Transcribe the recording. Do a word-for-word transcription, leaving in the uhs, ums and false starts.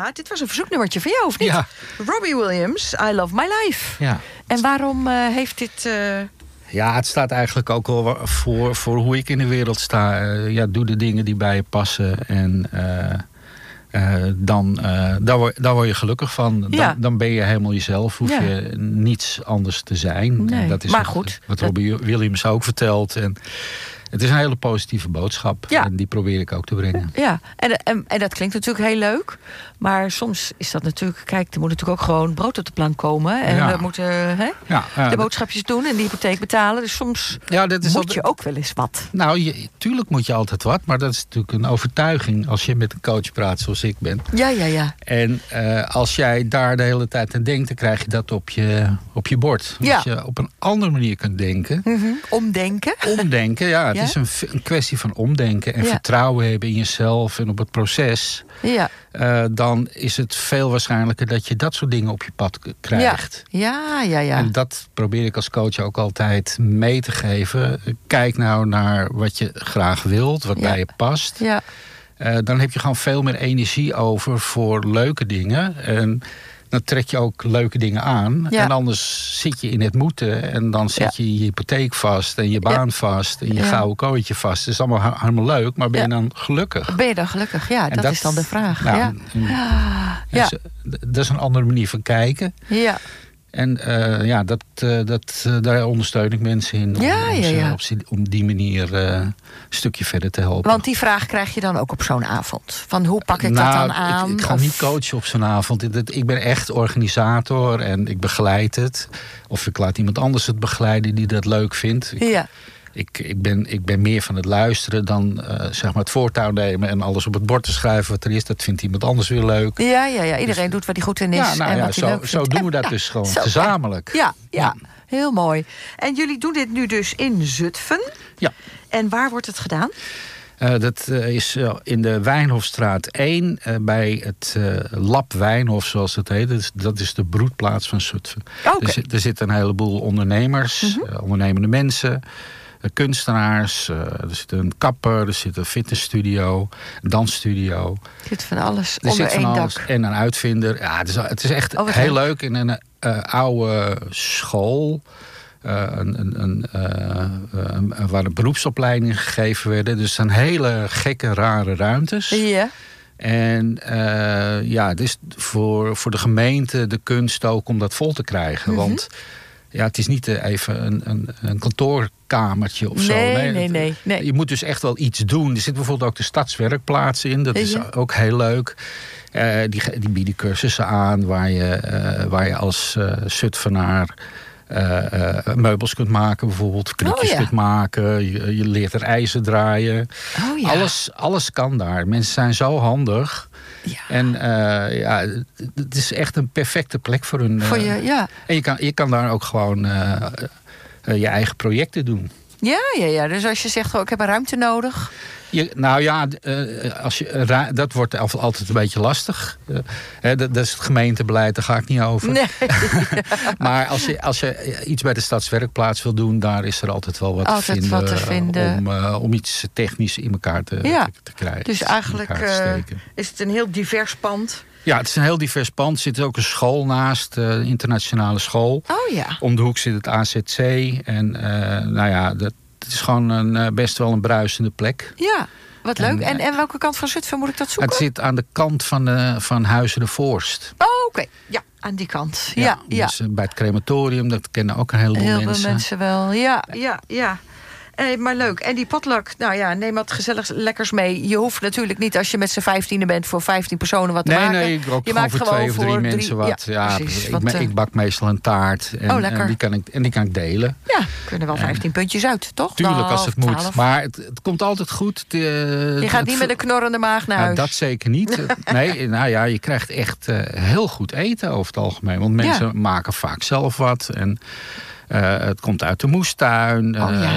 Ja, dit was een verzoeknummertje van jou, of niet? Ja. Robbie Williams, I Love My Life. Ja. En waarom uh, heeft dit... Uh... Ja, het staat eigenlijk ook wel voor, voor hoe ik in de wereld sta. Uh, ja, doe de dingen die bij je passen. En uh, uh, dan, uh, daar, word, daar word je gelukkig van. Dan, Ja. dan ben je helemaal jezelf. Hoef Ja. je niets anders te zijn. Nee. En dat is Maar wat, goed, wat dat... Robbie Williams ook vertelt. En het is een hele positieve boodschap. Ja. En die probeer ik ook te brengen. Ja, en, en, en dat klinkt natuurlijk heel leuk. Maar soms is dat natuurlijk... Kijk, er moet natuurlijk ook gewoon brood op de plank komen. En Ja. we moeten hè, Ja, uh, de boodschapjes doen en de hypotheek betalen. Dus soms ja, dat is moet altijd... je ook wel eens wat. Nou, je, tuurlijk moet je altijd wat. Maar dat is natuurlijk een overtuiging als je met een coach praat zoals ik ben. Ja, ja, ja. En uh, als jij daar de hele tijd aan denkt, dan krijg je dat op je, op je bord. Ja. Als je op een andere manier kunt denken. Mm-hmm. Omdenken. Omdenken, ja. Het Ja? is een, een kwestie van omdenken. En Ja. vertrouwen hebben in jezelf en op het proces. Ja. Uh, dan is het veel waarschijnlijker dat je dat soort dingen op je pad k- krijgt. Ja, ja, ja. En dat probeer ik als coach ook altijd mee te geven. Kijk nou naar wat je graag wilt, wat Ja. bij je past. Ja. Uh, dan heb je gewoon veel meer energie over voor leuke dingen. En dan trek je ook leuke dingen aan. Ja. En anders zit je in het moeten. En dan zit Ja. je je hypotheek vast. En je baan Ja. vast. En je Ja. gouden kooitje vast. Het is allemaal ha- helemaal leuk. Maar ben je Ja. dan gelukkig? Ben je dan gelukkig? Ja, En dat, dat- is dan de vraag. Nou, ja. en- Ja. dus, dat is een andere manier van kijken. Ja. En uh, ja, dat, uh, dat, uh, daar ondersteun ik mensen in. Om, Ja, om, ja, ze ja. op die, om die manier uh, een stukje verder te helpen. Want die vraag krijg je dan ook op zo'n avond. Van hoe pak ik nou, dat dan aan? Ik, ik ga Of... niet coachen op zo'n avond. Ik, ik ben echt organisator en ik begeleid het. Of ik laat iemand anders het begeleiden die dat leuk vindt. Ik, Ja. ik, ik, ben, ik ben meer van het luisteren dan uh, zeg maar het voortouw nemen en alles op het bord te schrijven wat er is. Dat vindt iemand anders weer leuk. Ja, ja, ja. Iedereen doet wat hij goed in is. Ja, nou en ja, wat hij zo, leuk zo vindt. doen we dat Ja, dus gewoon zo, gezamenlijk. Ja, ja, Ja. heel mooi. En jullie doen dit nu dus in Zutphen. Ja. En waar wordt het gedaan? Uh, dat uh, is uh, in de Wijnhofstraat één, uh, bij het uh, Lab Wijnhof, zoals het heet. Dat is, dat is de broedplaats van Zutphen. Oké. Er, zit, er zitten een heleboel ondernemers, Mm-hmm. uh, ondernemende mensen, uh, kunstenaars. Uh, er zit een kapper, er zit een fitnessstudio, een dansstudio. Er zit van alles Er onder zit van één alles. dak. En een uitvinder. Ja, het is, het is echt Oh, wat heel leuk. leuk. In een uh, oude school. Uh, een, een, een, uh, een, waar de beroepsopleidingen gegeven werden. Dus een hele gekke, rare ruimtes. Ja. En uh, ja, het is voor, voor de gemeente de kunst ook om dat vol te krijgen. Mm-hmm. Want ja, het is niet uh, even een, een, een kantoorkamertje of zo. Nee, Nee, nee, het- nee, nee. Je moet dus echt wel iets doen. Er zit bijvoorbeeld ook de stadswerkplaats in. Dat is Ja. ook heel leuk. Uh, die, die bieden cursussen aan waar je, uh, waar je als uh, Zutphenaar Uh, uh, meubels kunt maken, bijvoorbeeld krukjes Oh, ja. kunt maken. Je, je leert er ijzer draaien. Oh ja. Alles, alles kan daar. Mensen zijn zo handig. Ja. En uh, ja, het is echt een perfecte plek voor hun. Uh, Voor je, ja. En je kan, je kan daar ook gewoon uh, uh, je eigen projecten doen. Ja, ja, ja. Dus als je zegt, oh, ik heb een ruimte nodig. Je, nou ja, uh, als je, uh, dat wordt altijd een beetje lastig. Uh, hè, dat, dat is het gemeentebeleid, daar ga ik niet over. Nee. Maar als je, als je iets bij de stadswerkplaats wil doen, daar is er altijd wel wat, Altijd te, vinden, wat te vinden. Om, uh, om iets technisch in elkaar te, Ja. te, te krijgen. Dus eigenlijk in elkaar te uh, steken. is het een heel divers pand. Ja, het is een heel divers pand. Er zit ook een school naast, uh, een internationale school. Oh ja. Om de hoek zit het A Z C. En uh, nou ja, dat, het is gewoon een, uh, best wel een bruisende plek. Ja, wat En, leuk. En, en welke kant van Zutphen moet ik dat zoeken? Het zit aan de kant van, uh, van Huizen de Voorst. Oh, oké. Okay. Ja, aan die kant. Ja, ja. ja. Dus uh, bij het crematorium, dat kennen ook een heleboel heel mensen. Heel veel mensen wel. Ja, ja, ja. Eh, maar leuk. En die potluck, nou ja, neem wat gezellig lekkers mee. Je hoeft natuurlijk niet, als je met z'n vijftienen bent, voor vijftien personen wat te nee, maken. Nee, ik ook je gewoon maakt voor gewoon twee of drie voor mensen wat. Ja, ja, precies, ik, wat, ik, uh... ik bak meestal een taart. En, oh, lekker. En die, kan ik, en die kan ik delen. Ja, kunnen wel vijftien puntjes uit, toch? Tuurlijk, nou, als het moet. twaalf. Maar het, het komt altijd goed. De, je gaat het, niet met een knorrende maag naar huis. Nou, dat zeker niet. Nee, nou ja, je krijgt echt uh, heel goed eten over het algemeen. Want mensen ja. maken vaak zelf wat. En uh, het komt uit de moestuin. Oh, ja.